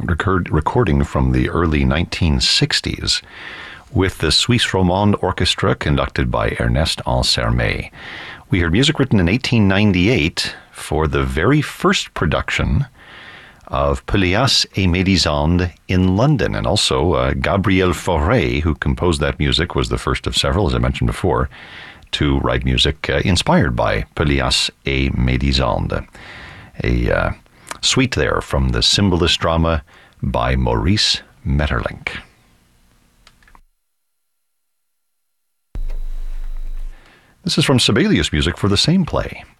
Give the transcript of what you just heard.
recording from the early 1960s with the Suisse Romande Orchestra conducted by Ernest Ansermet. We heard music written in 1898 for the very first production of Pelléas et Mélisande in London. And also Gabriel Fauré, who composed that music, was the first of several, as I mentioned before, to write music inspired by Pelléas et Mélisande. A suite there from the Cymbalist drama by Maurice Maeterlinck. This is from Sibelius music for the same play.